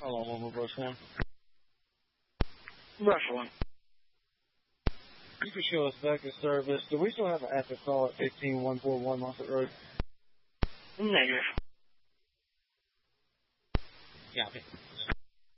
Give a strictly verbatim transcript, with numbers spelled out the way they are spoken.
Hold on, one more brush one. Brush one. You can show us back in service. Do we still have an active call at fifteen one forty-one Moffett Road? Negative. Yeah.